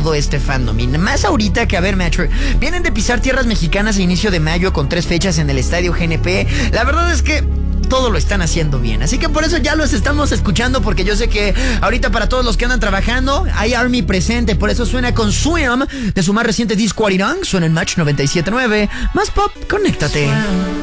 todo este fandom. Y más ahorita que, a ver, Metro, vienen de pisar tierras mexicanas a inicio de mayo con 3 fechas en el Estadio GNP. La verdad es que todo lo están haciendo bien, así que por eso ya los estamos escuchando, porque yo sé que ahorita para todos los que andan trabajando hay ARMY presente, por eso suena con Swim de su más reciente disco Arirang, suena en Match 97.9, más pop, conéctate.